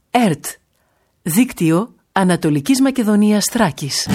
ΕΡΤ, Δίκτυο Ανατολικής Μακεδονίας Θράκης.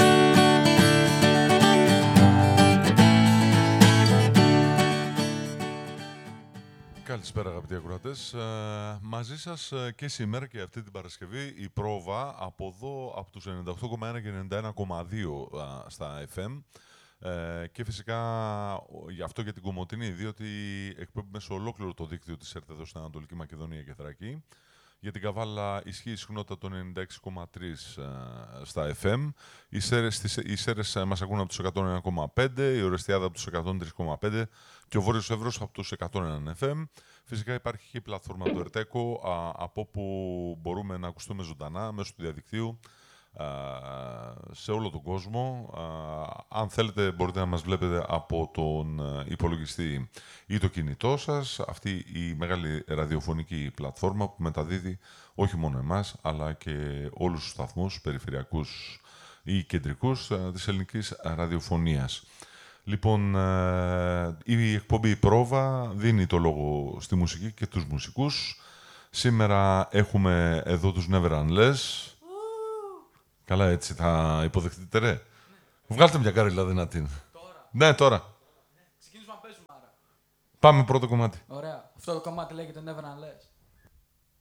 Καλησπέρα αγαπητοί ακροατές. Μαζί σας και σήμερα και αυτή την Παρασκευή η πρόβα από εδώ, από τους 98,1 και 91,2 στα FM. Και φυσικά γι' αυτό για την Κομοτηνή, διότι εκπέμπουμε σε ολόκληρο το δίκτυο της ΕΡΤ εδώ στην Ανατολική Μακεδονία και Θράκη. Για την Καβάλα ισχύει η συχνότητα των 96,3 στα FM. Οι Σέρρες μας ακούν από τους 101,5, η Ορεστιάδα από τους 103,5 και ο Βόρειος Εύρος από τους 101 FM. Φυσικά υπάρχει και η πλατφόρμα του ΕΡΤΕΚΟ, από όπου μπορούμε να ακουστούμε ζωντανά μέσω του διαδικτύου σε όλο τον κόσμο. Αν θέλετε μπορείτε να μας βλέπετε από τον υπολογιστή ή το κινητό σας. Αυτή η μεγάλη ραδιοφωνική πλατφόρμα που μεταδίδει όχι μόνο εμάς αλλά και όλους τους σταθμούς περιφερειακούς ή κεντρικούς της ελληνικής ραδιοφωνίας. Λοιπόν, η εκπομπή πρόβα δίνει το λόγο στη μουσική και τους μουσικούς. Σήμερα έχουμε εδώ τους Never Unless. Καλά, έτσι θα υποδεχτείτε, ρε. Βγάλτε μια κάριλα δυνατή. Τώρα. Ναι, τώρα. Ξεκινήσουμε να παίζουμε άρα. Πάμε πρώτο κομμάτι. Ωραία. Αυτό το κομμάτι λέγεται Never Unless.